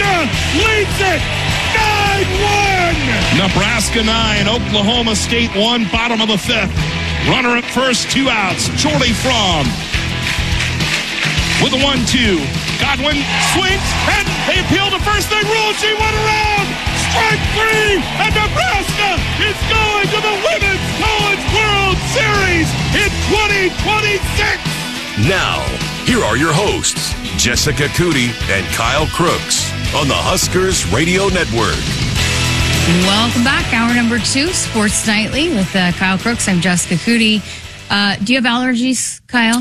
leads it 9-1. Nebraska 9, Oklahoma State 1, bottom of the fifth. Runner at first, 2 outs. Jordy Fromm with a 1-2. Godwin swings, and they appeal to first. They rule. She went around. Strike 3, and Nebraska is going to the Women's College World Series in 2026. Now, here are your hosts, Jessica Cootie and Kyle Crooks on the Huskers Radio Network. Welcome back. Hour number 2, Sports Nightly with Kyle Crooks. I'm Jessica Cootie. Do you have allergies, Kyle?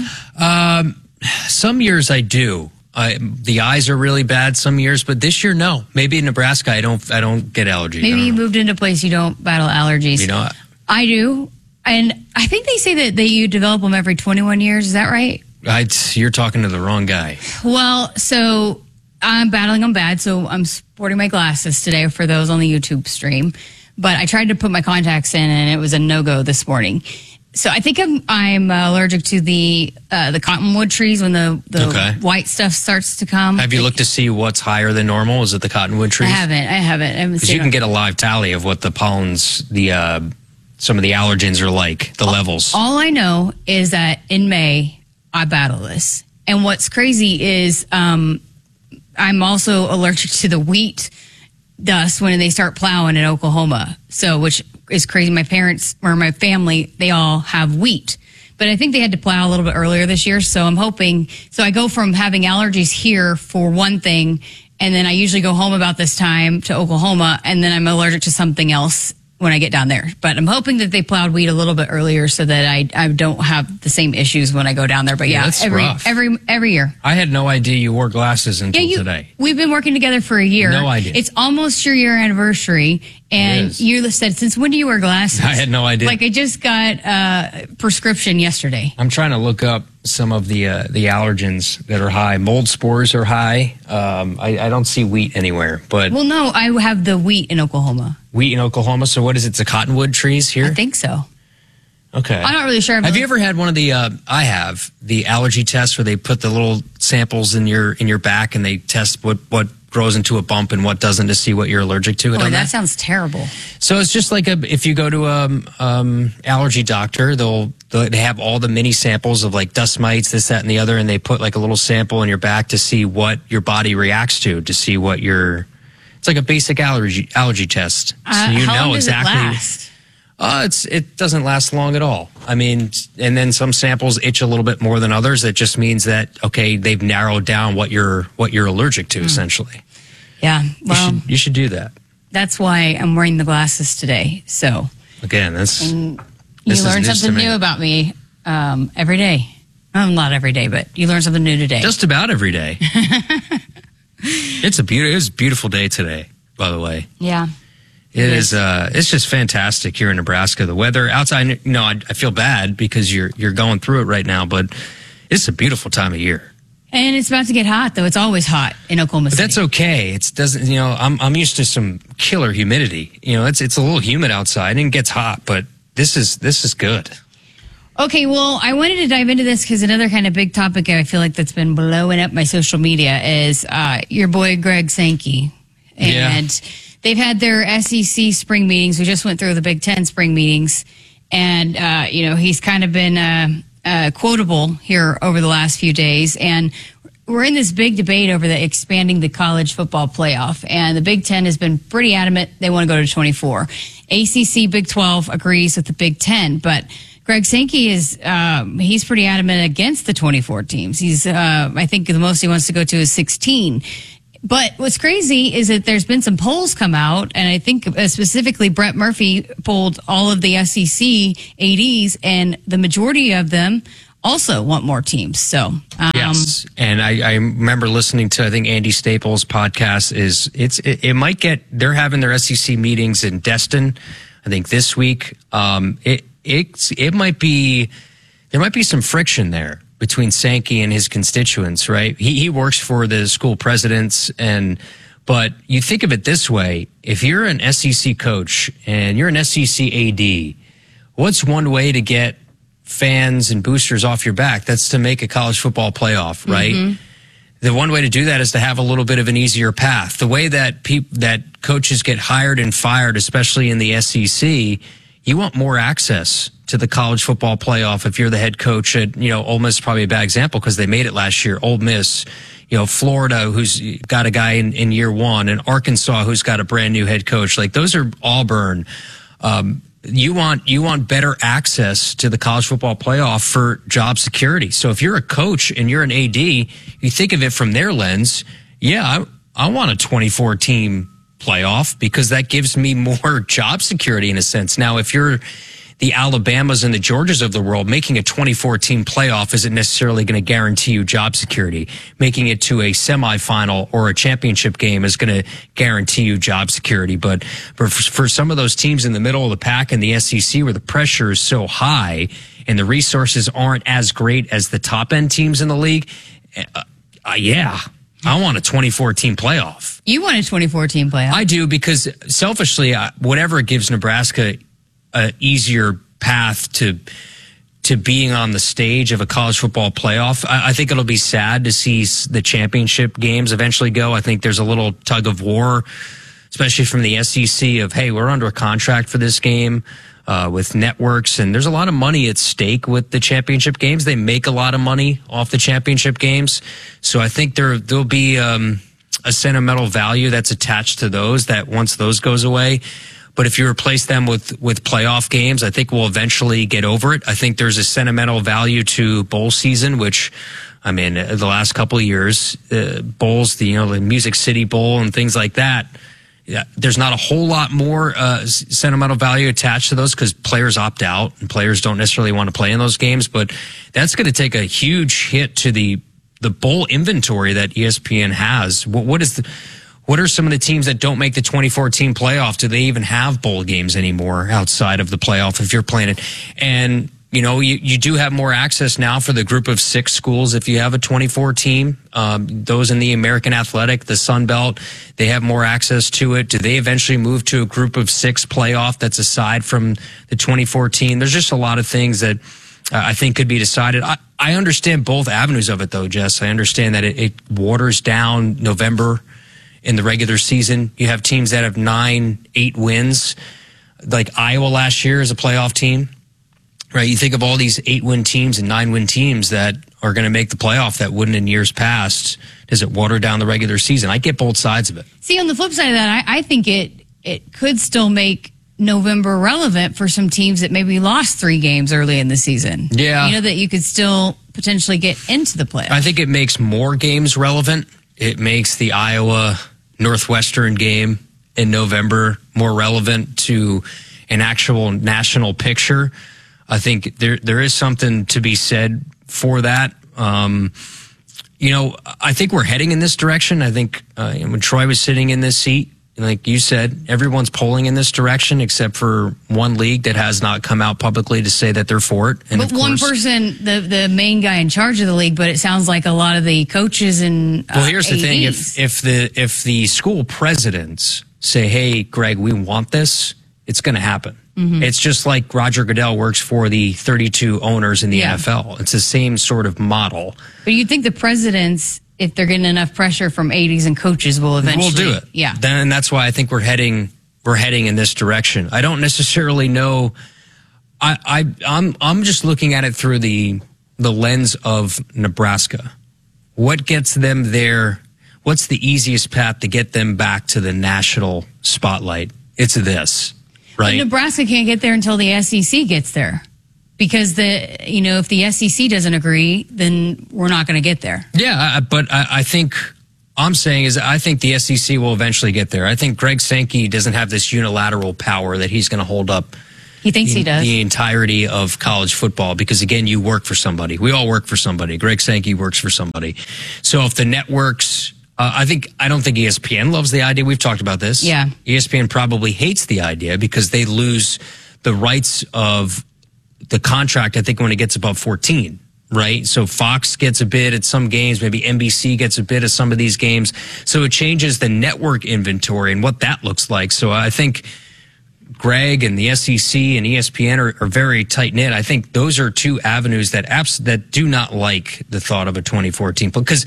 Some years I do. The eyes are really bad some years, but this year, no. Maybe in Nebraska, I don't get allergies. Maybe you moved into a place you don't battle allergies. You know, I do. And I think they say that you develop them every 21 years. Is that right? You're talking to the wrong guy. Well, so I'm battling them bad, so I'm sporting my glasses today for those on the YouTube stream. But I tried to put my contacts in, and it was a no-go this morning. So I think I'm allergic to the cottonwood trees when the white stuff starts to come. Have you looked to see what's higher than normal? Is it the cottonwood trees? I haven't. Because you can get a live tally of what the pollens, some of the allergens are like, the levels. All I know is that in May, I battle this. And what's crazy is I'm also allergic to the wheat dust when they start plowing in Oklahoma. So, which is crazy. My parents or my family, they all have wheat. But I think they had to plow a little bit earlier this year. So I'm hoping, so I go from having allergies here for one thing, and then I usually go home about this time to Oklahoma, and then I'm allergic to something else when I get down there. But I'm hoping that they plowed wheat a little bit earlier so that I don't have the same issues when I go down there. But yeah, every year. I had no idea you wore glasses until today. We've been working together for a year. No idea. It's almost your year anniversary. And you said, since when do you wear glasses? I had no idea. Like I just got a prescription yesterday. I'm trying to look up some of the allergens that are high. Mold spores are high. I don't see wheat anywhere. But well, no, I have the wheat in Oklahoma. Wheat in Oklahoma. So what is it? It's the cottonwood trees here? I think so. Okay. I'm not really sure. Have you ever had one of the? I have the allergy tests where they put the little samples in your back and they test what grows into a bump and what doesn't to see what you're allergic to. Oh, that sounds terrible. So it's just like if you go to allergy doctor, they have all the mini samples of like dust mites, this, that, and the other, and they put like a little sample in your back to see what your body reacts to see what it's like a basic allergy test. So you how know long does exactly. It last? It doesn't last long at all. I mean, and then some samples itch a little bit more than others. That just means that, okay, they've narrowed down what you're allergic to, essentially. Yeah, well, you should do that. That's why I'm wearing the glasses today. So again, you learn something new about me every day. Not every day, but you learn something new today. Just about every day. It was a beautiful day today, by the way. Yeah. It is. It's just fantastic here in Nebraska. The weather outside, I feel bad because you're going through it right now, but it's a beautiful time of year. And it's about to get hot, though. It's always hot in Oklahoma City. But that's okay. It doesn't. I'm used to some killer humidity. It's a little humid outside and it gets hot, but this is good. Okay, well, I wanted to dive into this because another kind of big topic I feel like that's been blowing up my social media is your boy Greg Sankey. And they've had their SEC spring meetings. We just went through the Big Ten spring meetings. And, he's kind of been quotable here over the last few days. And we're in this big debate over expanding the college football playoff. And the Big Ten has been pretty adamant they want to go to 24. ACC, Big 12 agrees with the Big Ten. But Greg Sankey he's pretty adamant against the 24 teams. He's, I think the most he wants to go to is 16. But what's crazy is that there's been some polls come out, and I think specifically Brett Murphy polled all of the SEC ADs, and the majority of them also want more teams. So yes, and I remember listening to, I think, Andy Staples' podcast. It might get, they're having their SEC meetings in Destin, I think this week. It might be, there might be some friction there between Sankey and his constituents, right? He works for the school presidents, but you think of it this way: if you're an SEC coach and you're an SEC AD, what's one way to get fans and boosters off your back? That's to make a college football playoff, right? Mm-hmm. the one way to do that is to have a little bit of an easier path. The way that that coaches get hired and fired, especially in the SEC, you want more access to the college football playoff. If you're the head coach at, Ole Miss is probably a bad example because they made it last year. Ole Miss, Florida, who's got a guy in year one, and Arkansas, who's got a brand new head coach. Like, those are Auburn. You want better access to the college football playoff for job security. So if you're a coach and you're an AD, you think of it from their lens. Yeah, I want a 24-team playoff because that gives me more job security in a sense. Now, if you're the Alabamas and the Georgias of the world, making a 24-team playoff isn't necessarily going to guarantee you job security. Making it to a semifinal or a championship game is going to guarantee you job security. But for some of those teams in the middle of the pack in the SEC where the pressure is so high and the resources aren't as great as the top-end teams in the league, I want a 24-team playoff. You want a 24-team playoff? I do, because selfishly, whatever gives Nebraska an easier path to being on the stage of a college football playoff. I think it'll be sad to see the championship games eventually go. I think there's a little tug of war, especially from the SEC, of, hey, we're under a contract for this game with networks, and there's a lot of money at stake with the championship games. They make a lot of money off the championship games. So I think there'll be a sentimental value that's attached to those, that once those goes away. But if you replace them with playoff games, I think we'll eventually get over it. I think there's a sentimental value to bowl season, which, I mean, the last couple of years, bowls, the Music City Bowl and things like that, there's not a whole lot more sentimental value attached to those because players opt out and players don't necessarily want to play in those games. But that's going to take a huge hit to the bowl inventory that ESPN has. What are some of the teams that don't make the 24-team playoff? Do they even have bowl games anymore outside of the playoff if you're playing it? And, you do have more access now for the group of 6 schools. If you have a 24 team, those in the American Athletic, the Sun Belt, they have more access to it. Do they eventually move to a group of 6 playoff that's aside from the 24 team? There's just a lot of things that I think could be decided. I understand both avenues of it, though, Jess. I understand that it waters down November in the regular season. You have teams that have 9-8 wins, like Iowa last year as a playoff team, right? You think of all these 8-win teams and 9-win teams that are going to make the playoff that wouldn't in years past. Does it water down the regular season? I get both sides of it. See, on the flip side of that, I think it could still make November relevant for some teams that maybe lost 3 games early in the season. Yeah. That you could still potentially get into the playoff. I think it makes more games relevant. It makes the Iowa Northwestern game in November more relevant to an actual national picture. I think there is something to be said for that. I think we're heading in this direction. I think when Troy was sitting in this seat, like you said, everyone's polling in this direction except for one league that has not come out publicly to say that they're for it. And but one person, the main guy in charge of the league, but it sounds like a lot of the coaches and well, here's the thing: ADs. if the school presidents say, "Hey, Greg, we want this," it's going to happen. Mm-hmm. It's just like Roger Goodell works for the 32 owners in the NFL. It's the same sort of model. But you'd think the presidents, if they're getting enough pressure from ADs and coaches, will eventually do it. Yeah. Then that's why I think we're heading in this direction. I don't necessarily know. I'm just looking at it through the lens of Nebraska. What gets them there? What's the easiest path to get them back to the national spotlight? It's this, right? But Nebraska can't get there until the SEC gets there. Because if the SEC doesn't agree, then we're not going to get there. Yeah, but I think I'm saying is I think the SEC will eventually get there. I think Greg Sankey doesn't have this unilateral power that he's going to hold up. He thinks he does. The entirety of college football, because again, you work for somebody. We all work for somebody. Greg Sankey works for somebody. So if the networks, I don't think ESPN loves the idea. We've talked about this. Yeah. ESPN probably hates the idea because they lose the rights of the contract, I think, when it gets above 14, right? So Fox gets a bid at some games, maybe NBC gets a bid at some of these games. So it changes the network inventory and what that looks like. So I think Greg and the SEC and ESPN are very tight-knit. I think those are two avenues that do not like the thought of a 2014, because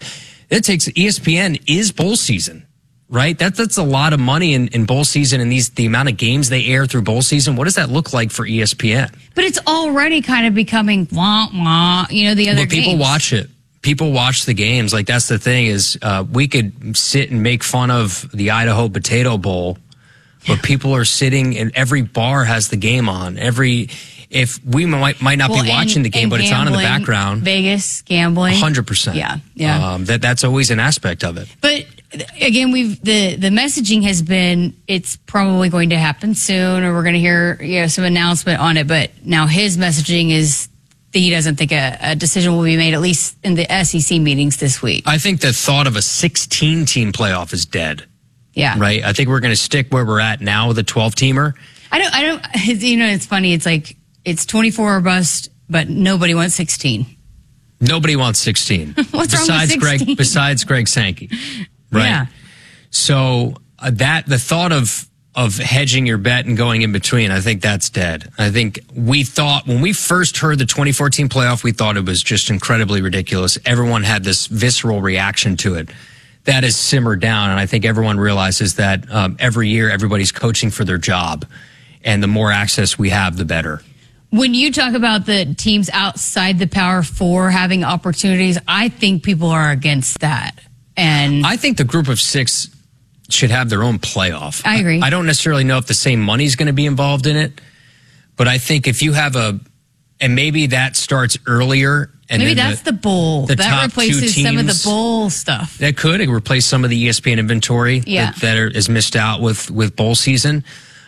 ESPN is bowl season, right? That's a lot of money in bowl season, and the amount of games they air through bowl season. What does that look like for ESPN? But it's already kind of becoming wah-wah, the other games. But people watch it. People watch the games. Like, that's the thing is, we could sit and make fun of the Idaho Potato Bowl, but people are sitting and every bar has the game on. If we might not be watching the game, but it's on in the background. Vegas, gambling. 100%. Yeah. That's always an aspect of it. But again, the messaging has been, it's probably going to happen soon, or we're going to hear some announcement on it. But now his messaging is that he doesn't think a decision will be made, at least in the SEC meetings this week. I think the thought of a 16-team playoff is dead. Yeah. Right? I think we're going to stick where we're at now with a 12-teamer. I don't, it's funny. It's like, it's 24 or bust, but nobody wants 16. Nobody wants 16. What's wrong with 16? Besides Greg Sankey. Right? Yeah. So the thought of hedging your bet and going in between, I think that's dead. I think we thought, when we first heard the 2014 playoff, we thought it was just incredibly ridiculous. Everyone had this visceral reaction to it. That has simmered down, and I think everyone realizes that every year everybody's coaching for their job, and the more access we have, the better. When you talk about the teams outside the Power Four having opportunities, I think people are against that. And I think the group of 6 should have their own playoff. I agree. I don't necessarily know if the same money is going to be involved in it, but I think if you have and maybe that starts earlier. And maybe that's the bowl. That replaces some of the bowl stuff. That could replace some of the ESPN inventory that is missed out with bowl season.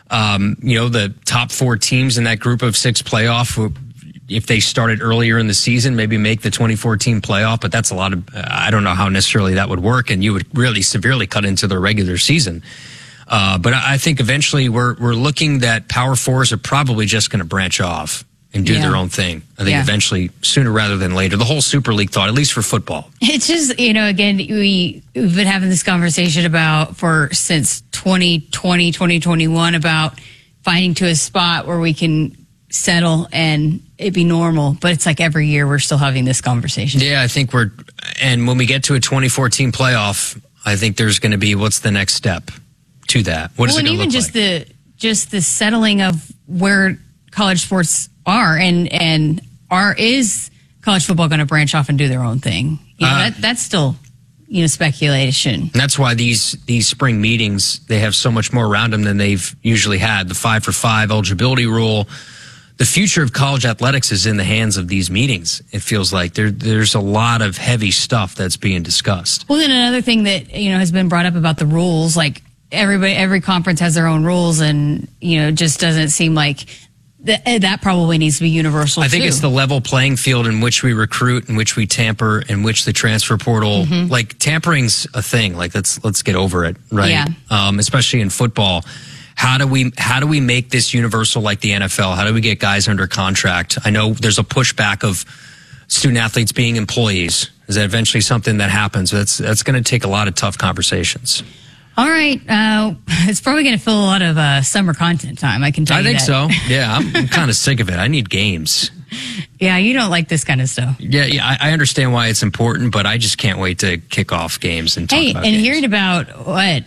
The top 4 teams in that group of 6 playoff, if they started earlier in the season, maybe make the 2014 playoff, but that's a lot of, I don't know how necessarily that would work, and you would really severely cut into the regular season. But I think eventually we're looking that Power Fours are probably just going to branch off and do their own thing. I think eventually, sooner rather than later, the whole Super League thought, at least for football. It's just, again, we've been having this conversation since 2020, 2021 about finding to a spot where we can settle and it be normal. But it's like every year we're still having this conversation. Yeah, I think and when we get to a 2014 playoff, I think there's going to be, what's the next step to that? What is it going to look like? Just the settling of where college sports are, and is college football going to branch off and do their own thing? That's still speculation. And that's why these spring meetings, they have so much more around them than they've usually had. The 5-for-5 eligibility rule. The future of college athletics is in the hands of these meetings. It feels like there's a lot of heavy stuff that's being discussed. Well, then another thing that has been brought up about the rules, like every conference has their own rules, and just doesn't seem like that probably needs to be universal. I think it's the level playing field in which we recruit, in which we tamper, in which the transfer portal, like tampering's a thing. Like let's get over it, right? Yeah. Especially in football. How do we make this universal like the NFL? How do we get guys under contract? I know there's a pushback of student athletes being employees. Is that eventually something that happens? That's going to take a lot of tough conversations. All right. It's probably going to fill a lot of summer content time, I can tell you that. I think so. Yeah, I'm kind of sick of it. I need games. Yeah, you don't like this kind of stuff. Yeah, I understand why it's important, but I just can't wait to kick off games and talk about games. Hearing about what,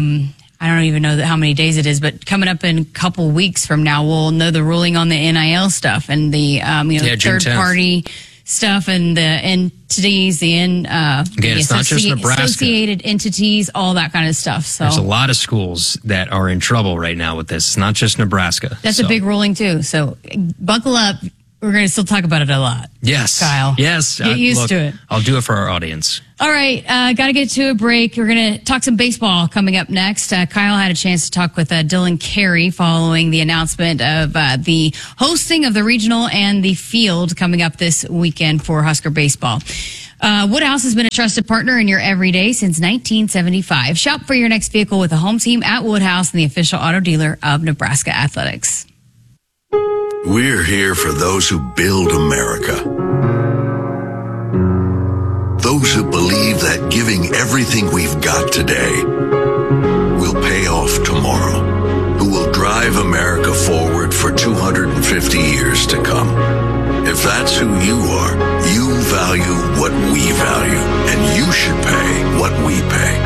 I don't even know how many days it is, but coming up in a couple weeks from now, we'll know the ruling on the NIL stuff and the third-party stuff and the entities, it's not just Nebraska. Associated entities, all that kind of stuff. So there's a lot of schools that are in trouble right now with this. It's not just Nebraska. That's a big ruling too. So buckle up. We're going to still talk about it a lot. Yes, Kyle. Yes, get used to it. I'll do it for our audience. All right, got to get to a break. We're going to talk some baseball coming up next. Kyle had a chance to talk with Dylan Carey following the announcement of the hosting of the regional and the field coming up this weekend for Husker baseball. Woodhouse has been a trusted partner in your everyday since 1975. Shop for your next vehicle with a home team at Woodhouse and the official auto dealer of Nebraska Athletics. We're here for those who build America. Those who believe that giving everything we've got today will pay off tomorrow. Who will drive America forward for 250 years to come. If that's who you are, you value what we value, and you should pay we pay.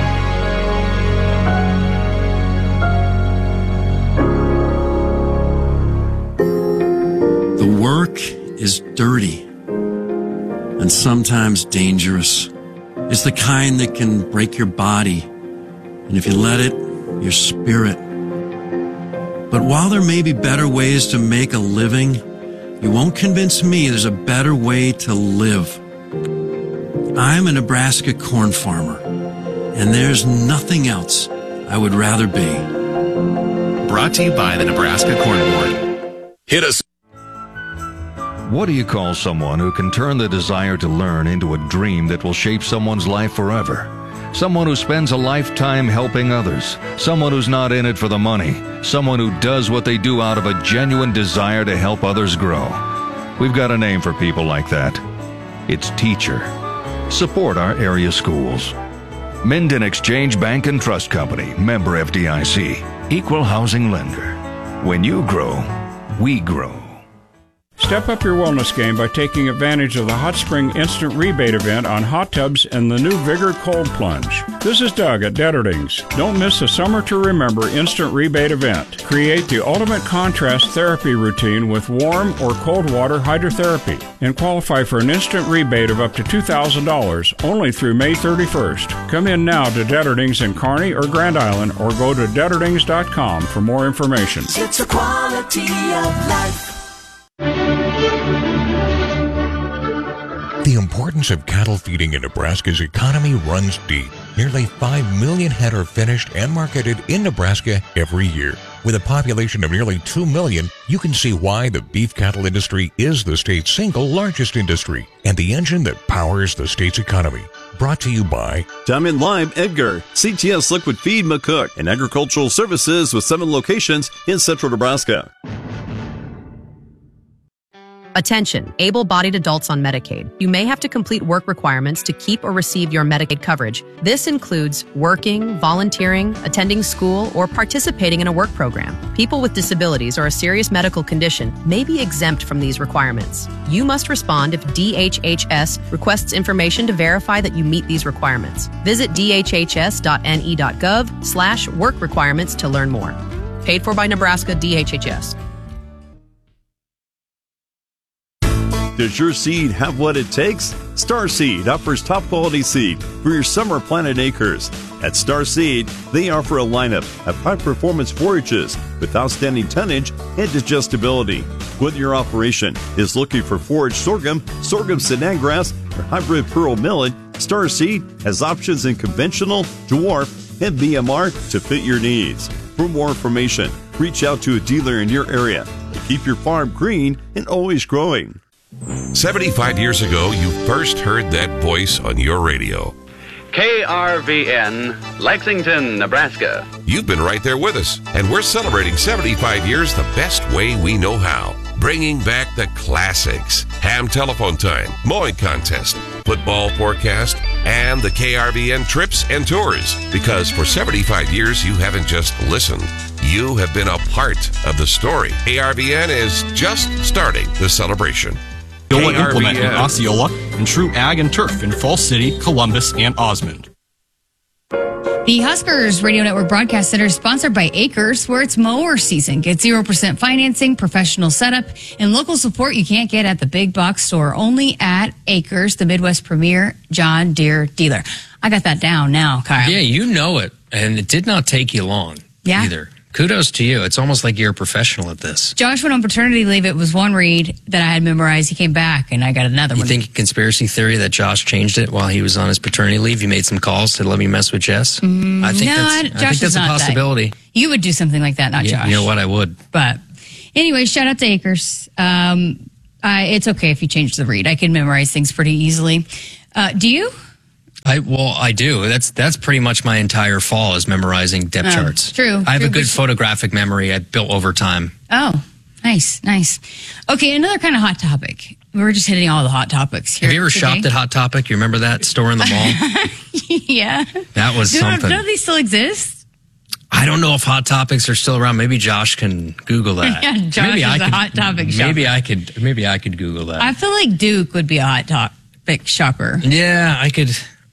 The work is dirty and sometimes dangerous. It's the kind that can break your body, and if you let it, your spirit. But while there may be better ways to make a living, you won't convince me there's a better way to live. I'm a Nebraska corn farmer, and there's nothing else I would rather be. Brought to you by the Nebraska Corn Board. Hit us. What do you call someone who can turn the desire to learn into a dream that will shape someone's life forever? Someone who spends a lifetime helping others. Someone who's not in it for the money. Someone who does what they do out of a genuine desire to help others grow. We've got a name for people like that. It's teacher. Support our area schools. Minden Exchange Bank and Trust Company, member FDIC, equal housing lender. When you grow, we grow. Step up your wellness game by taking advantage of the Hot Spring Instant Rebate event on hot tubs and the new Vigor Cold Plunge. This is Doug at Detterdings. Don't miss the Summer to Remember Instant Rebate event. Create the ultimate contrast therapy routine with warm or cold water hydrotherapy and qualify for an instant rebate of up to $2,000 only through May 31st. Come in now to Detterdings in Kearney or Grand Island or go to Detterdings.com for more information. It's a quality of life. The importance of cattle feeding in Nebraska's economy runs deep. Nearly 5 million head are finished and marketed in Nebraska every year. With a population of nearly 2 million, you can see why the beef cattle industry is the state's single largest industry and the engine that powers the state's economy. Brought to you by Diamond Lime Edgar, CTS Liquid Feed McCook, and Agricultural Services with 7 locations in central Nebraska. Attention, able-bodied adults on Medicaid. You may have to complete work requirements to keep or receive your Medicaid coverage. This includes working, volunteering, attending school, or participating in a work program. People with disabilities or a serious medical condition may be exempt from these requirements. You must respond if DHHS requests information to verify that you meet these requirements. Visit dhhs.ne.gov/work requirements to learn more. Paid for by Nebraska DHHS. Does your seed have what it takes? Star Seed offers top quality seed for your summer planted acres. At Star Seed, they offer a lineup of high performance forages with outstanding tonnage and digestibility. Whether your operation is looking for forage sorghum, sorghum Sudan grass, or hybrid pearl millet, Star Seed has options in conventional, dwarf, and BMR to fit your needs. For more information, reach out to a dealer in your area to keep your farm green and always growing. 75 years ago, you first heard that voice on your radio. KRVN, Lexington, Nebraska. You've been right there with us, and we're celebrating 75 years the best way we know how. Bringing back the classics. Ham telephone time, mowing contest, football forecast, and the KRVN trips and tours. Because for 75 years, you haven't just listened. You have been a part of the story. KRVN is just starting the celebration. Osceola implementing Osceola and True Ag and Turf in Falls City, Columbus, and Osmond. The Huskers Radio Network Broadcast Center is sponsored by Acres, where it's mower season. Get 0% financing, professional setup, and local support you can't get at the big box store. Only at Acres, the Midwest premier John Deere dealer. I got that down now, Kyle. Yeah, you know it. And it did not take you long either. Kudos to you. It's almost like you're a professional at this. Josh went on paternity leave. It was one read that I had memorized. He came back, and I got another one. You think conspiracy theory that Josh changed it while he was on his paternity leave? You made some calls to let me mess with Jess? I think that's a possibility. You would do something like that, not Josh. You know what? I would. But anyway, shout out to Acres. It's okay if you change the read. I can memorize things pretty easily. Do you? I do. That's pretty much my entire fall is memorizing depth charts. True. I have a good photographic memory I built over time. Oh, nice. Okay, another kind of hot topic. We're just hitting all the hot topics here. Have you ever shopped at Hot Topic? You remember that store in the mall? Yeah. That was something. Don't they still exist? I don't know if Hot Topics are still around. Maybe Josh can Google that. Yeah, Josh is a Hot Topic shopper. Maybe I could Google that. I feel like Duke would be a Hot Topic shopper. Yeah, I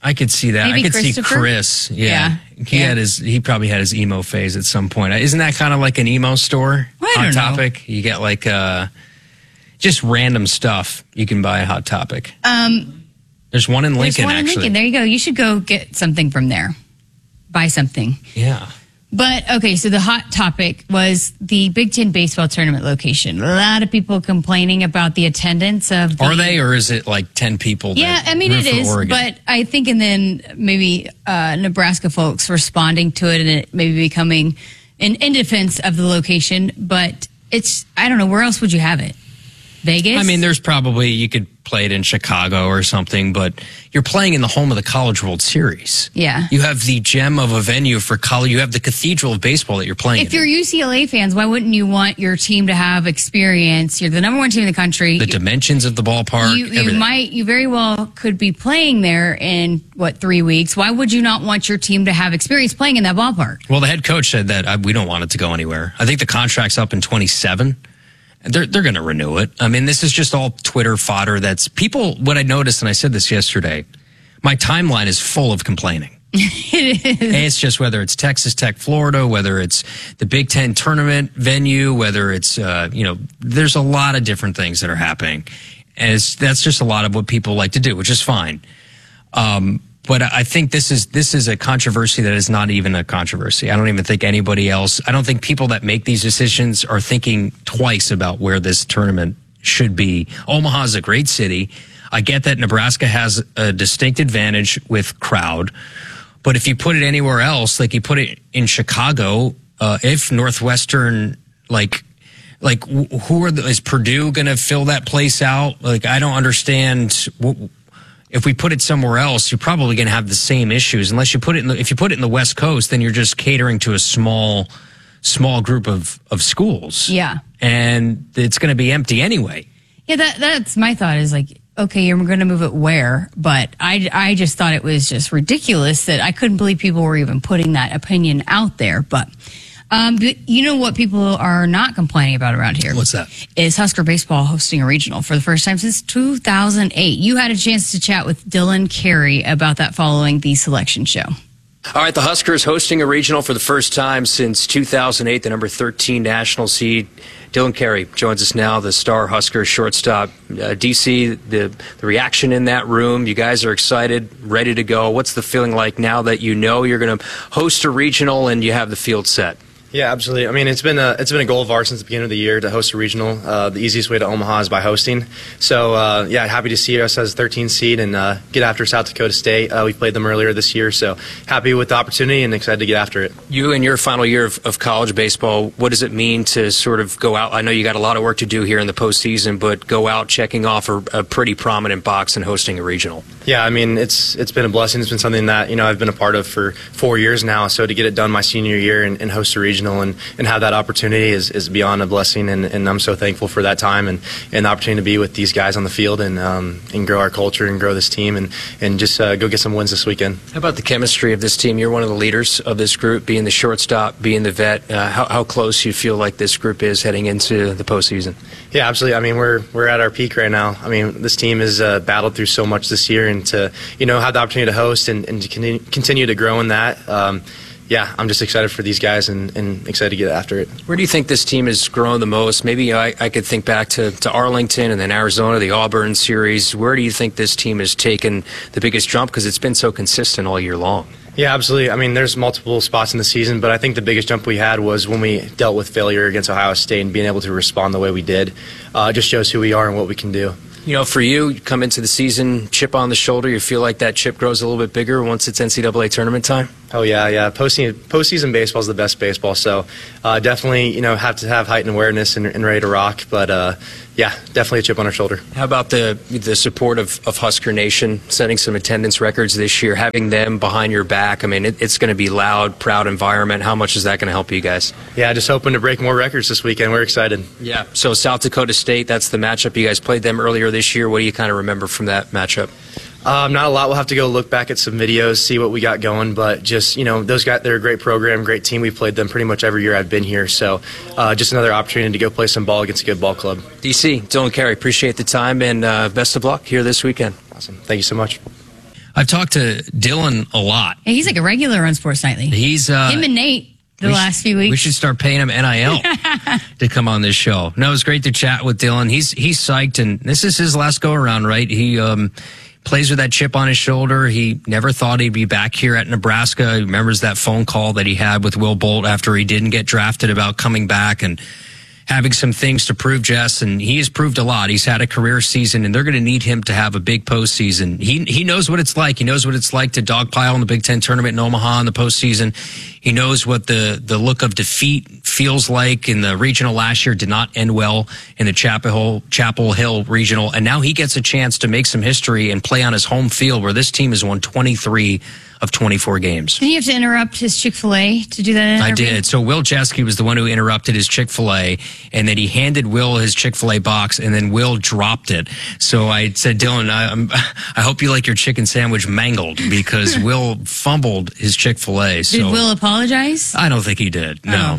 I could see that. Maybe I could see Chris. Yeah. He probably had his emo phase at some point. Isn't that kind of like an emo store? I don't know. Hot Topic. You get like just random stuff you can buy at Hot Topic. There's one in Lincoln, There's one in Lincoln. There you go. You should go get something from there. Buy something. Yeah. But, okay, so the hot topic was the Big Ten baseball tournament location. A lot of people complaining about the attendance of Are they, or is it like 10 people? Yeah, I mean, it is. Oregon? But I think, and then maybe Nebraska folks responding to it and it maybe becoming in defense of the location. But it's, I don't know, where else would you have it? Vegas? I mean, there's probably, you could play it in Chicago or something, but you're playing in the home of the College World Series. Yeah. You have the gem of a venue for college. You have the cathedral of baseball that you're playing If you're UCLA fans, why wouldn't you want your team to have experience? You're the number one team in the country. The dimensions of the ballpark. You very well could be playing there in, 3 weeks. Why would you not want your team to have experience playing in that ballpark? Well, the head coach said that we don't want it to go anywhere. I think the contract's up in 2027. They're going to renew it. I mean, this is just all Twitter fodder. That's people. What I noticed, and I said this yesterday, my timeline is full of complaining. It is. It's just whether it's Texas Tech, Florida, whether it's the Big Ten tournament venue, whether it's there's a lot of different things that are happening, and that's just a lot of what people like to do, which is fine. But I think this is a controversy that is not even a controversy. I don't even think anybody else. I don't think people that make these decisions are thinking twice about where this tournament should be. Omaha is a great city. I get that Nebraska has a distinct advantage with crowd, but if you put it anywhere else, like you put it in Chicago, if Northwestern, is Purdue going to fill that place out? Like, I don't understand. If we put it somewhere else, you're probably going to have the same issues. Unless you put it if you put it in the West Coast, then you're just catering to a small group of schools. Yeah. And it's going to be empty anyway. Yeah, that's my thought is like, okay, you're going to move it where? But I just thought it was just ridiculous that I couldn't believe people were even putting that opinion out there. But you know what people are not complaining about around here? What's that? Is Husker baseball hosting a regional for the first time since 2008. You had a chance to chat with Dylan Carey about that following the selection show. All right, the Huskers hosting a regional for the first time since 2008, the number 13 national seed. Dylan Carey joins us now, the star Huskers shortstop. DC, the reaction in that room, you guys are excited, ready to go. What's the feeling like now that you know you're going to host a regional and you have the field set? Yeah, absolutely. I mean, it's been a goal of ours since the beginning of the year to host a regional. The easiest way to Omaha is by hosting. So, happy to see us as 13 seed and get after South Dakota State. We played them earlier this year, so happy with the opportunity and excited to get after it. You, in your final year of college baseball, what does it mean to sort of go out? I know you got a lot of work to do here in the postseason, but go out checking off a pretty prominent box and hosting a regional. Yeah, I mean, it's been a blessing. It's been something that, I've been a part of for 4 years now. So to get it done my senior year and host a regional and have that opportunity is beyond a blessing. And I'm so thankful for that time and the opportunity to be with these guys on the field and grow our culture and grow this team and just go get some wins this weekend. How about the chemistry of this team? You're one of the leaders of this group, being the shortstop, being the vet. How close you feel like this group is heading into the postseason? Yeah, absolutely. I mean, we're at our peak right now. I mean, this team has battled through so much this year, and to have the opportunity to host and to continue to grow in that. I'm just excited for these guys and excited to get after it. Where do you think this team has grown the most? Maybe I could think back to Arlington and then Arizona, the Auburn series. Where do you think this team has taken the biggest jump? Because it's been so consistent all year long. Yeah, absolutely. I mean, there's multiple spots in the season, but I think the biggest jump we had was when we dealt with failure against Ohio State and being able to respond the way we did. It just shows who we are and what we can do. For you come into the season, chip on the shoulder, you feel like that chip grows a little bit bigger once it's NCAA tournament time? Oh, yeah. Postseason baseball is the best baseball, so definitely, have to have height and awareness and ready to rock, but definitely a chip on our shoulder. How about the support of Husker Nation, setting some attendance records this year, having them behind your back? I mean, it's going to be loud, proud environment. How much is that going to help you guys? Yeah, just hoping to break more records this weekend. We're excited. Yeah, so South Dakota State, that's the matchup. You guys played them earlier this year. What do you kind of remember from that matchup? Not a lot. We'll have to go look back at some videos, see what we got going. But just, those guys, they're a great program, great team. We've played them pretty much every year I've been here. So just another opportunity to go play some ball against a good ball club. DC, Dylan Carey, appreciate the time and best of luck here this weekend. Awesome. Thank you so much. I've talked to Dylan a lot. Hey, he's like a regular on Sports Nightly. He's him and Nate the last few weeks. We should start paying him NIL to come on this show. No, it was great to chat with Dylan. He's psyched, and this is his last go around, right? He plays with that chip on his shoulder. He never thought he'd be back here at Nebraska. He remembers that phone call that he had with Will Bolt after he didn't get drafted about coming back and having some things to prove, Jess, and he has proved a lot. He's had a career season, and they're going to need him to have a big postseason. He knows what it's like. He knows what it's like to dogpile in the Big Ten tournament in Omaha in the postseason. He knows what the look of defeat feels like. In the regional last year, did not end well in the Chapel Hill regional, and now he gets a chance to make some history and play on his home field where this team has won 23 of 24 games. Did you have to interrupt his Chick-fil-A to do that interview? I did. So Will Jeske was the one who interrupted his Chick-fil-A, and then he handed Will his Chick-fil-A box, and then Will dropped it. So I said, Dylan, I hope you like your chicken sandwich mangled, because Will fumbled his Chick-fil-A. So did Will apologize? I don't think he did. No.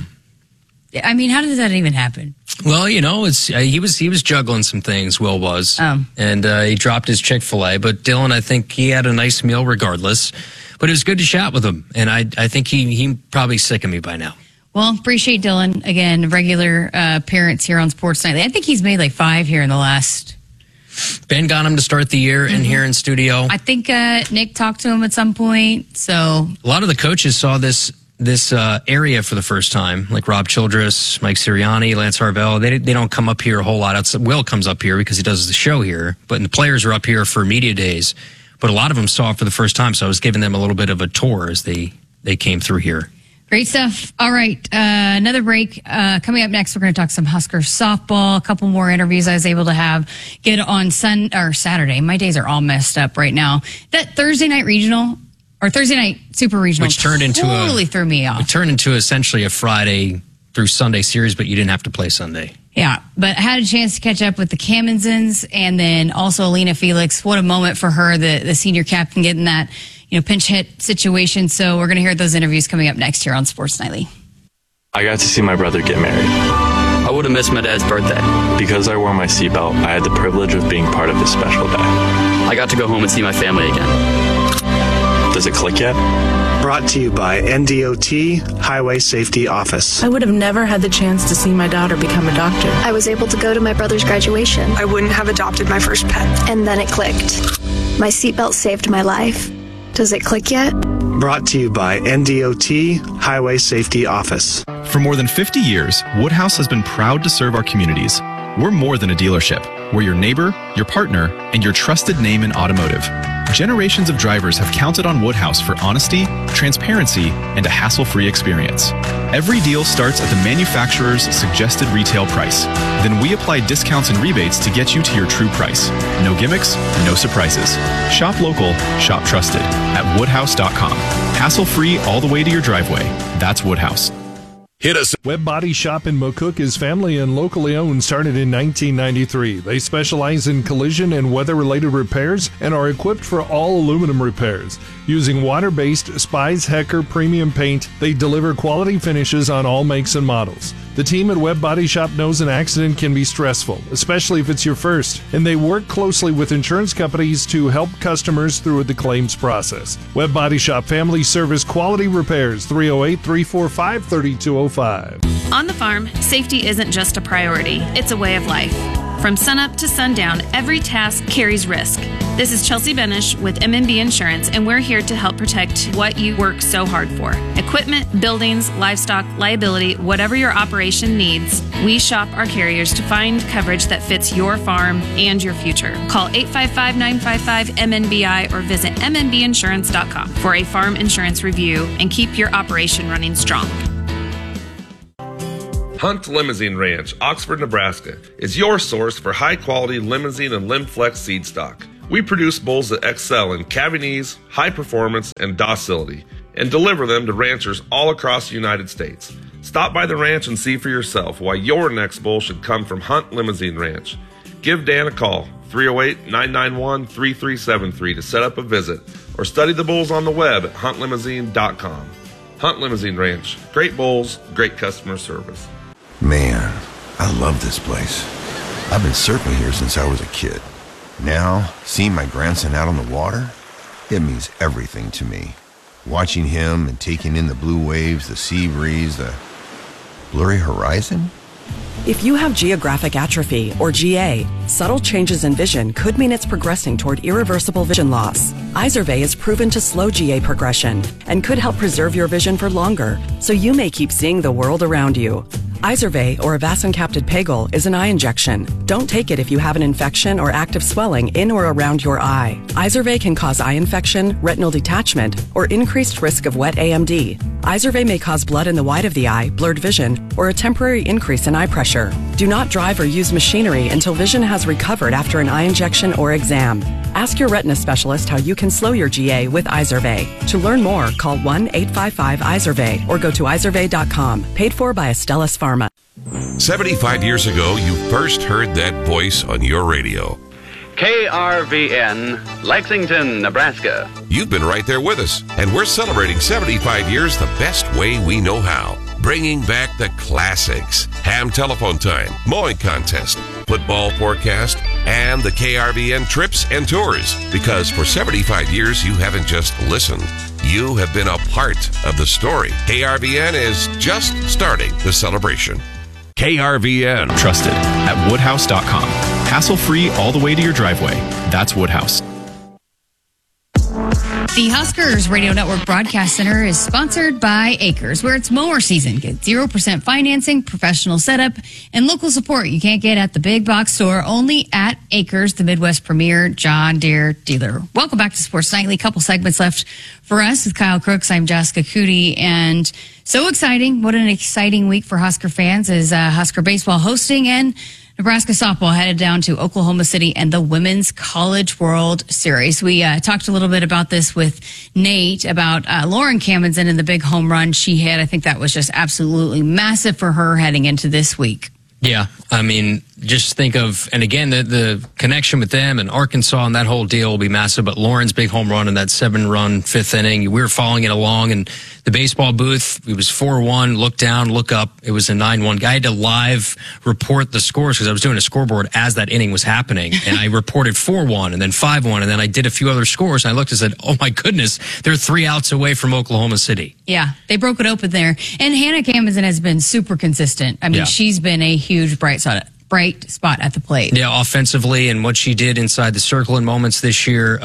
I mean, how did that even happen? Well, you know, he was juggling some things. Will was, and he dropped his Chick-fil-A. But Dylan, I think he had a nice meal regardless. But it was good to chat with him, and I think he probably sick of me by now. Well, appreciate Dylan again, regular appearance here on Sports Nightly. I think he's made like 5 here in the last. Ben got him to start the year in here in studio. I think Nick talked to him at some point. So a lot of the coaches saw this area for the first time, like Rob Childress, Mike Sirianni, Lance Harvell. They don't come up here a whole lot. Will comes up here because he does the show here, but the players are up here for media days. But a lot of them saw it for the first time, so I was giving them a little bit of a tour as they came through here. Great stuff. All right, another break. Coming up next, we're going to talk some Husker softball. A couple more interviews I was able to get on Saturday. My days are all messed up right now. That Thursday night regional or Thursday night super regional, which turned totally threw me off. It turned into essentially a Friday through Sunday series, but you didn't have to play Sunday. Yeah, but I had a chance to catch up with the Kamenzens and then also Alina Felix. What a moment for her, the senior captain, getting that pinch hit situation. So we're going to hear those interviews coming up next here on Sports Nightly. I got to see my brother get married. I would have missed my dad's birthday. Because I wore my seatbelt, I had the privilege of being part of this special day. I got to go home and see my family again. Does it click yet? Brought to you by NDOT Highway Safety Office. I would have never had the chance to see my daughter become a doctor. I was able to go to my brother's graduation. I wouldn't have adopted my first pet. And then it clicked. My seatbelt saved my life. Does it click yet? Brought to you by NDOT Highway Safety Office. For more than 50 years, Woodhouse has been proud to serve our communities. We're more than a dealership. We're your neighbor, your partner, and your trusted name in automotive. Generations of drivers have counted on Woodhouse for honesty, transparency, and a hassle-free experience. Every deal starts at the manufacturer's suggested retail price. Then we apply discounts and rebates to get you to your true price. No gimmicks, no surprises. Shop local, shop trusted at woodhouse.com. Hassle-free all the way to your driveway. That's Woodhouse. Hit us. Web Body Shop in McCook is family and locally owned, started in 1993. They specialize in collision and weather-related repairs and are equipped for all aluminum repairs. Using water-based Spies Hecker premium paint, they deliver quality finishes on all makes and models. The team at Web Body Shop knows an accident can be stressful, especially if it's your first, and they work closely with insurance companies to help customers through the claims process. Web Body Shop Family Service Quality Repairs, 308-345-3205. On the farm, safety isn't just a priority, it's a way of life. From sunup to sundown, every task carries risk. This is Chelsea Benish with M&B Insurance, and we're here to help protect what you work so hard for. Equipment, buildings, livestock, liability, whatever your operation needs, we shop our carriers to find coverage that fits your farm and your future. Call 855-955-MNBI or visit mnbinsurance.com for a farm insurance review and keep your operation running strong. Hunt Limousine Ranch, Oxford, Nebraska, is your source for high-quality limousine and Limflex seed stock. We produce bulls that excel in cabinees, high performance, and docility, and deliver them to ranchers all across the United States. Stop by the ranch and see for yourself why your next bull should come from Hunt Limousine Ranch. Give Dan a call, 308-991-3373 to set up a visit, or study the bulls on the web at huntlimousine.com. Hunt Limousine Ranch, great bulls, great customer service. Man, I love this place. I've been surfing here since I was a kid. Now, seeing my grandson out on the water, It means everything to me. Watching him and taking in the blue waves, the sea breeze, the blurry horizon. If you have geographic atrophy, or GA, subtle changes in vision could mean it's progressing toward irreversible vision loss. Izervay is proven to slow GA progression and could help preserve your vision for longer, so you may keep seeing the world around you. Izervay, or avacincaptad pegol, is an eye injection. Don't take it if you have an infection or active swelling in or around your eye. Izervay can cause eye infection, retinal detachment, or increased risk of wet AMD. Izervay may cause blood in the white of the eye, blurred vision, or a temporary increase in eye pressure. Do not drive or use machinery until vision has recovered after an eye injection or exam. Ask your retina specialist how you can slow your GA with Izervay. To learn more, call 1-855-IZERVAY or go to izervay.com. Paid for by Astellas Pharma. 75 years ago, you first heard that voice on your radio. KRVN, Lexington, Nebraska. You've been right there with us, and we're celebrating 75 years the best way we know how. Bringing back the classics. Ham telephone time, mowing contest, football forecast, and the KRVN trips and tours. Because for 75 years, you haven't just listened. You have been a part of the story. KRVN is just starting the celebration. KRVN. Trusted at woodhouse.com. Hassle-free all the way to your driveway. That's Woodhouse. The Huskers Radio Network Broadcast Center is sponsored by Acres, where it's mower season. Get 0% financing, professional setup, and local support you can't get at the big box store, only at Acres, the Midwest premier John Deere dealer. Welcome back to Sports Nightly. Couple segments left for us with Kyle Crooks. I'm Jessica Cootie, and so exciting. What an exciting week for Husker fans as Husker baseball hosting and Nebraska softball headed down to Oklahoma City and the Women's College World Series. We talked a little bit about this with Nate about Lauren Kamendsen and the big home run she hit. I think that was just absolutely massive for her heading into this week. Yeah, I mean, just think of, and again, the connection with them and Arkansas and that whole deal will be massive, but Lauren's big home run in that 7-run fifth inning, we were following it along, and the baseball booth, it was 4-1, look down, look up, it was a 9-1. I had to live report the scores because I was doing a scoreboard as that inning was happening, and I reported 4-1 and then 5-1, and then I did a few other scores, and I looked and said, oh my goodness, they're 3 outs away from Oklahoma City. Yeah, they broke it open there. And Hannah Kamendsen has been super consistent. I mean, she's been a huge bright spot at the plate. Yeah, offensively and what she did inside the circle in moments this year,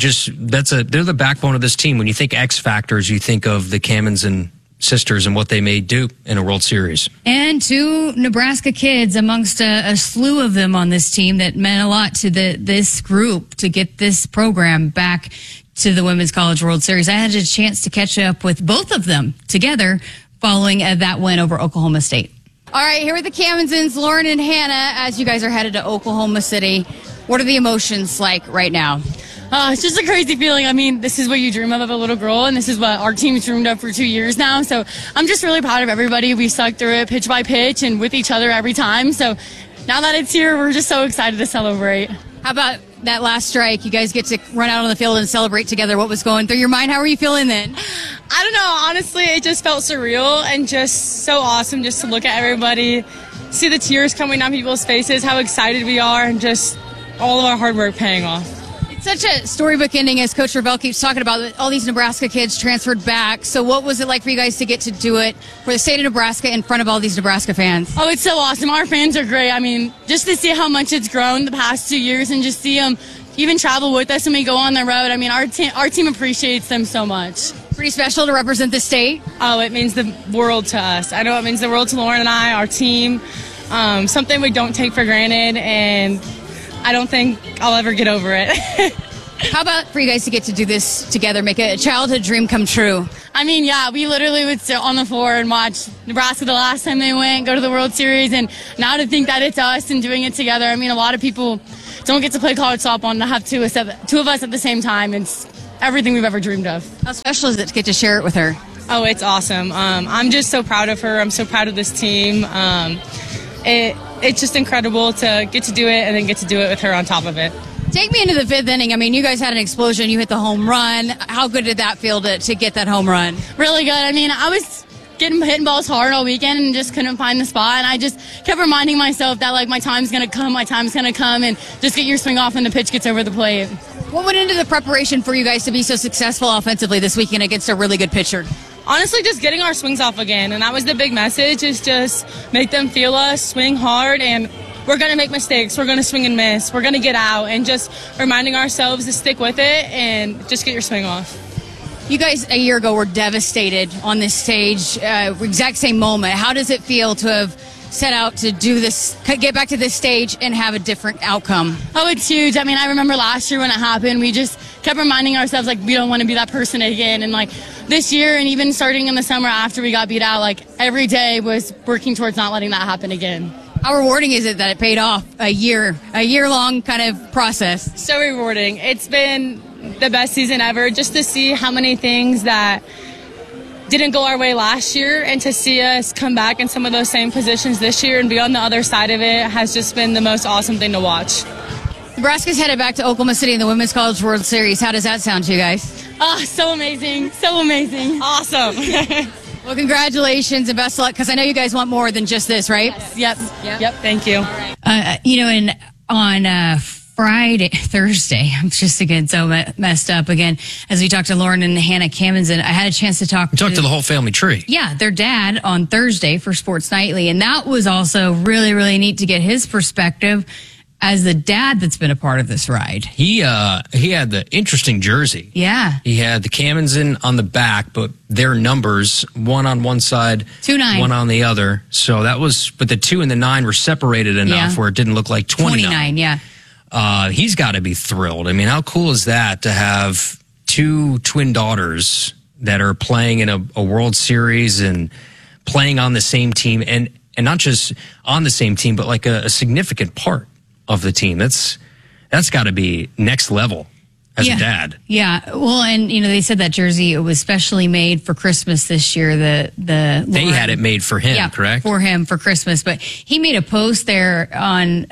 they're the backbone of this team. When you think X factors, you think of the Kamendsen sisters and what they may do in a World Series. And 2 Nebraska kids amongst a slew of them on this team that meant a lot to this group to get this program back to the Women's College World Series. I had a chance to catch up with both of them together following that win over Oklahoma State. All right, here are the Kamensens, Lauren and Hannah, as you guys are headed to Oklahoma City. What are the emotions like right now? It's just a crazy feeling. I mean, this is what you dream of a little girl, and this is what our team's dreamed of for 2 years now. So I'm just really proud of everybody. We stuck through it pitch by pitch and with each other every time. So now that it's here, we're just so excited to celebrate. How about that last strike? You guys get to run out on the field and celebrate together. What was going through your mind? How were you feeling then? I don't know. Honestly, it just felt surreal and just so awesome just to look at everybody, see the tears coming down people's faces, how excited we are, and just all of our hard work paying off. It's such a storybook ending, as Coach Ravel keeps talking about. All these Nebraska kids transferred back. So what was it like for you guys to get to do it for the state of Nebraska in front of all these Nebraska fans? Oh, it's so awesome. Our fans are great. I mean, just to see how much it's grown the past 2 years and just see them even travel with us when we go on the road. I mean, our team appreciates them so much. Pretty special to represent the state? Oh, it means the world to us. I know it means the world to Lauren and I, our team. Something we don't take for granted, and I don't think I'll ever get over it. How about for you guys to get to do this together, make a childhood dream come true? I mean, yeah, we literally would sit on the floor and watch Nebraska the last time they went, go to the World Series, and now to think that it's us and doing it together. I mean, a lot of people don't get to play college softball, and to have two of us at the same time, it's everything we've ever dreamed of. How special is it to get to share it with her? Oh, it's awesome. I'm just so proud of her. I'm so proud of this team. It's just incredible to get to do it and then get to do it with her on top of it. Take me into the 5th inning. I mean, you guys had an explosion. You hit the home run. How good did that feel to get that home run? Really good. I mean, I was hitting balls hard all weekend and just couldn't find the spot. And I just kept reminding myself that, like, my time's going to come, and just get your swing off when the pitch gets over the plate. What went into the preparation for you guys to be so successful offensively this weekend against a really good pitcher? Honestly, just getting our swings off again, and that was the big message, is just make them feel us, swing hard, and we're going to make mistakes. We're going to swing and miss. We're going to get out, and just reminding ourselves to stick with it and just get your swing off. You guys, a year ago, were devastated on this stage, exact same moment. How does it feel to have set out to do this, get back to this stage and have a different outcome? Oh, it's huge. I mean, I remember last year when it happened, we just kept reminding ourselves, like, we don't want to be that person again. And, like, this year and even starting in the summer after we got beat out, like, every day was working towards not letting that happen again. How rewarding is it that it paid off a year-long kind of process? So rewarding. It's been the best season ever, just to see how many things that didn't go our way last year and to see us come back in some of those same positions this year and be on the other side of it has just been the most awesome thing to watch. Nebraska's headed back to Oklahoma City in the Women's College World Series. How does that sound to you guys? Oh, so amazing. So amazing. Awesome. Well, congratulations and best of luck, because I know you guys want more than just this, right? Yes. Yep. Thank you. On Thursday, I'm just again so messed up again. As we talked to Lauren and Hannah Kamenzen, I had a chance to talk to the whole family tree. Yeah, their dad on Thursday for Sports Nightly, and that was also really, really neat to get his perspective as the dad that's been a part of this ride. He had the interesting jersey. Yeah. He had the Kamenzen on the back, but their numbers, one on one side, 2-9, one on the other. So that was, but the 2 and the 9 were separated enough where it didn't look like 29. Yeah. He's got to be thrilled. I mean, how cool is that to have 2 twin daughters that are playing in a World Series and playing on the same team, and not just on the same team, but like a significant part of the team. That's got to be next level as a dad. Yeah. Well, and they said that jersey, it was specially made for Christmas this year. They had it made for him, correct? For him for Christmas. But he made a post there on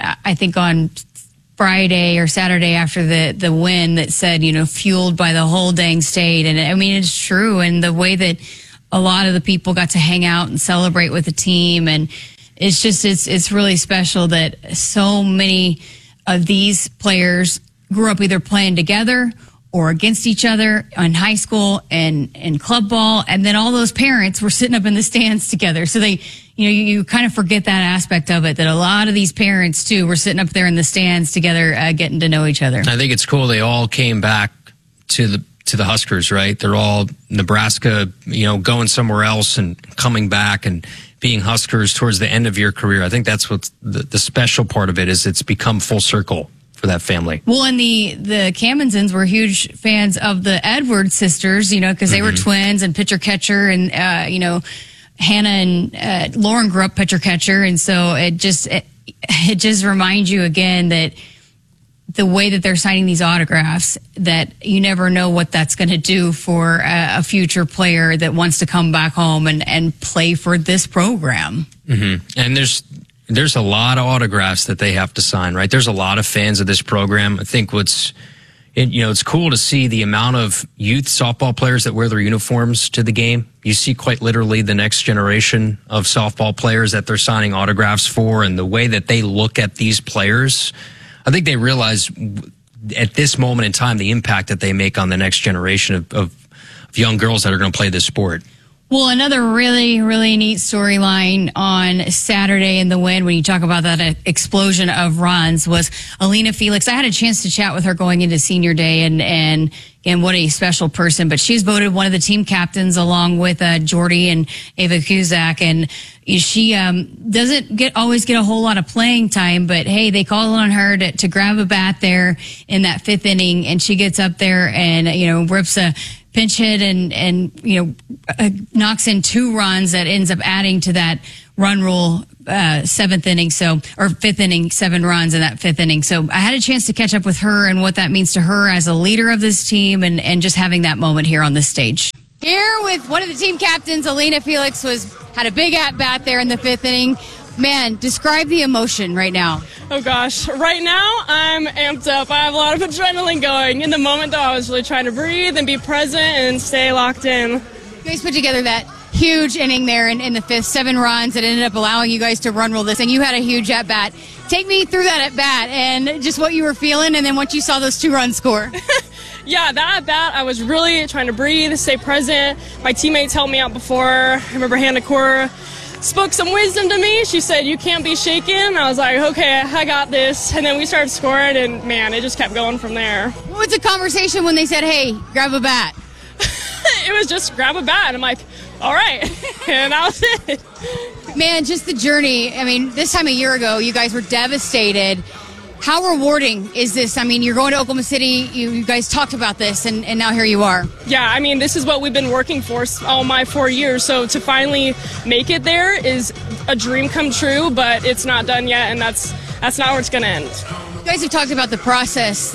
Friday or Saturday after the win that said, fueled by the whole dang state. And I mean, it's true. And the way that a lot of the people got to hang out and celebrate with the team, and it's just, it's really special that so many of these players grew up either playing together or against each other in high school and in club ball. And then all those parents were sitting up in the stands together. So they, you kind of forget that aspect of it, that a lot of these parents too were sitting up there in the stands together, getting to know each other. I think it's cool. They all came back to the Huskers, right? They're all Nebraska, going somewhere else and coming back and being Huskers towards the end of your career. I think that's what the special part of it is. It's become full circle for that family. Well, and the Kamenzens were huge fans of the Edwards sisters, because they were twins and pitcher catcher, and Hannah and Lauren grew up pitcher catcher, and so it just reminds you again that the way that they're signing these autographs, that you never know what that's going to do for a future player that wants to come back home and play for this program. Mm-hmm. And there's a lot of autographs that they have to sign, right? There's a lot of fans of this program. I think it's cool to see the amount of youth softball players that wear their uniforms to the game. You see quite literally the next generation of softball players that they're signing autographs for, and the way that they look at these players. I think they realize at this moment in time the impact that they make on the next generation of young girls that are going to play this sport. Well, another really, really neat storyline on Saturday in the win, when you talk about that explosion of runs, was Alina Felix. I had a chance to chat with her going into senior day, and what a special person. But she's voted one of the team captains along with Jordy and Ava Kuzak, and she doesn't always get a whole lot of playing time. But hey, they call on her to grab a bat there in that 5th inning, and she gets up there and rips a pinch hit and knocks in 2 runs that ends up adding to that run rule 7th inning, or 5th inning, 7 runs in that 5th inning. So I had a chance to catch up with her and what that means to her as a leader of this team, and just having that moment here on this stage. Here with one of the team captains, Alina Felix, had a big at bat there in the 5th inning. Man, describe the emotion right now. Oh gosh, right now I'm amped up. I have a lot of adrenaline going. In the moment though, I was really trying to breathe and be present and stay locked in. You guys put together that huge inning there in the fifth, 7 runs that ended up allowing you guys to run rule this, and you had a huge at bat. Take me through that at bat and just what you were feeling, and then once you saw those 2 runs score. Yeah, that at bat, I was really trying to breathe, stay present. My teammates helped me out before. I remember Hannah Cora spoke some wisdom to me. She said, "You can't be shaken." I was like, okay, I got this. And then we started scoring, and man, it just kept going from there. What was the conversation when they said, "Hey, grab a bat"? It was just grab a bat. I'm like, all right. And that was it. Man, just the journey. I mean, this time a year ago, you guys were devastated. How rewarding is this? I mean, you're going to Oklahoma City. You guys talked about this, and now here you are. Yeah, I mean, this is what we've been working for all my 4 years. So to finally make it there is a dream come true, but it's not done yet, and that's not where it's going to end. You guys have talked about the process,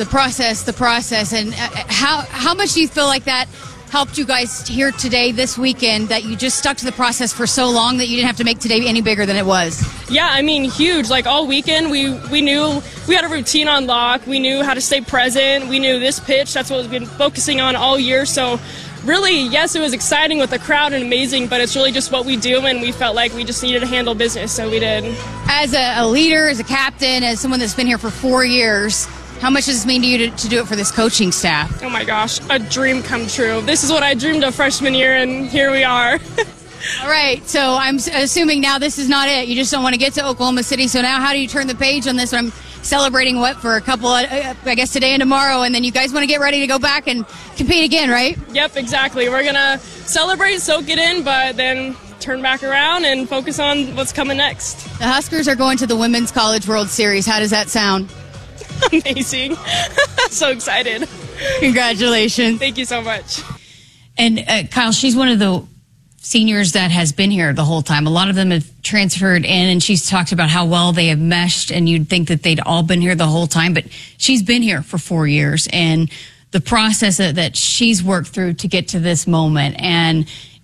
and how much do you feel like that helped you guys here today, this weekend, that you just stuck to the process for so long that you didn't have to make today any bigger than it was? Yeah, I mean, huge. Like, all weekend, we knew we had a routine on lock. We knew how to stay present. We knew this pitch. That's what we've been focusing on all year. So, really, yes, it was exciting with the crowd and amazing, but it's really just what we do, and we felt like we just needed to handle business, so we did. As a leader, as a captain, as someone that's been here for 4 years, how much does this mean to you to do it for this coaching staff? Oh, my gosh, a dream come true. This is what I dreamed of freshman year, and here we are. All right, so I'm assuming now this is not it. You just don't want to get to Oklahoma City. So now how do you turn the page on this? I'm celebrating for a couple of, I guess, today and tomorrow, and then you guys want to get ready to go back and compete again, right? Yep, exactly. We're going to celebrate, soak it in, but then turn back around and focus on what's coming next. The Huskers are going to the Women's College World Series. How does that sound? Amazing. So excited. Congratulations. Thank you so much. And Kyle, she's one of the seniors that has been here the whole time. A lot of them have transferred in, and she's talked about how well they have meshed, and you'd think that they'd all been here the whole time, but she's been here for 4 years, and the process that she's worked through to get to this moment. And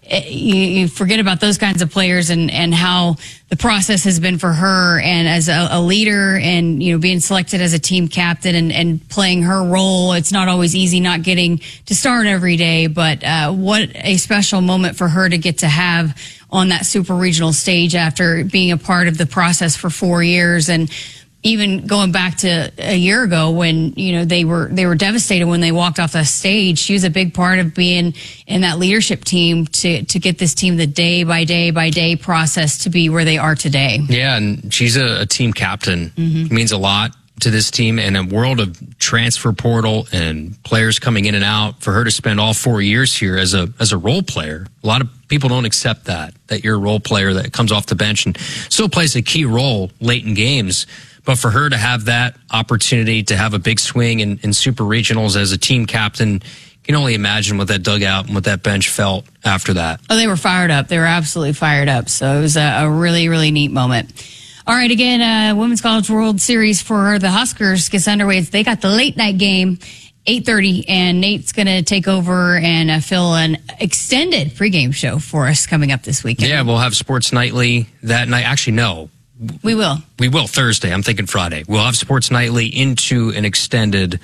you forget about those kinds of players and how the process has been for her, and as a leader, and being selected as a team captain and playing her role. It's not always easy not getting to start every day, but what a special moment for her to get to have on that super regional stage after being a part of the process for 4 years. And even going back to a year ago when, they were devastated when they walked off the stage. She was a big part of being in that leadership team to get this team the day by day process to be where they are today. Yeah, and she's a team captain. Mm-hmm. It means a lot to this team in a world of transfer portal and players coming in and out. For her to spend all 4 years here as a role player, a lot of people don't accept that you're a role player that comes off the bench and still plays a key role late in games. But for her to have that opportunity to have a big swing in super regionals as a team captain, you can only imagine what that dugout and what that bench felt after that. Oh, they were fired up. They were absolutely fired up. So it was a really, really neat moment. All right, again, Women's College World Series for the Huskers gets underway. They got the late night game, 8:30, and Nate's going to take over and fill an extended pregame show for us coming up this weekend. Yeah, we'll have Sports Nightly that night. Actually, no. We will Thursday. I'm thinking Friday. We'll have Sports Nightly into an extended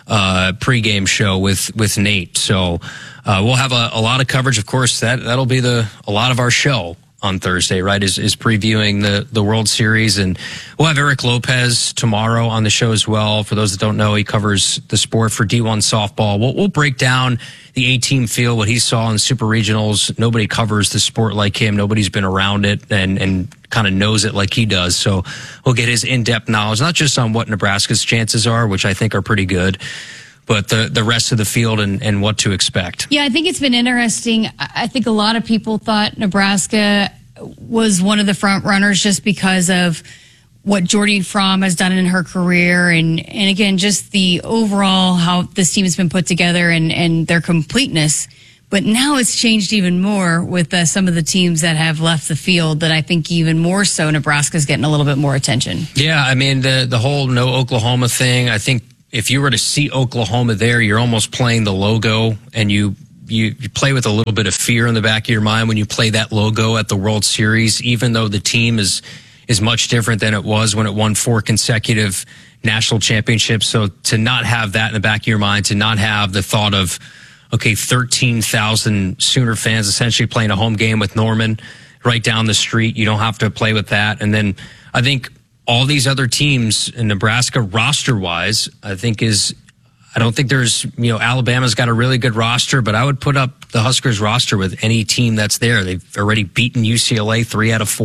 pregame show with Nate. So we'll have a lot of coverage. Of course, that'll be a lot of our show on Thursday, right? Is previewing the World Series, and we'll have Eric Lopez tomorrow on the show as well. For those that don't know, he covers the sport for D1 softball. We'll break down the A-team field, what he saw in super regionals. Nobody covers the sport like him. Nobody's been around it and kind of knows it like he does. So we'll get his in-depth knowledge, not just on what Nebraska's chances are, which I think are pretty good, but the rest of the field and what to expect. Yeah, I think it's been interesting. I think a lot of people thought Nebraska was one of the front runners just because of what Jordy Fromm has done in her career. And again, just the overall, how this team has been put together and their completeness. But now it's changed even more with some of the teams that have left the field, that I think even more so Nebraska's getting a little bit more attention. Yeah, I mean, the whole no Oklahoma thing, I think if you were to see Oklahoma there, you're almost playing the logo, and you play with a little bit of fear in the back of your mind when you play that logo at the World Series, even though the team is much different than it was when it won 4 consecutive national championships. So to not have that in the back of your mind, to not have the thought of, okay, 13,000 Sooner fans essentially playing a home game with Norman right down the street. You don't have to play with that. And then I think all these other teams in Nebraska roster-wise, I don't think there's, Alabama's got a really good roster, but I would put up the Huskers roster with any team that's there. They've already beaten UCLA 3 out of 4.